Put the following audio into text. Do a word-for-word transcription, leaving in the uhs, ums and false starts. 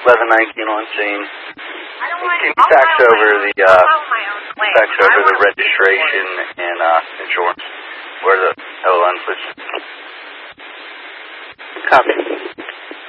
eleven nineteen on scene. I don't want Can you fax over the, uh, fax over the registration. registration and, uh, insurance? Where the L N, please?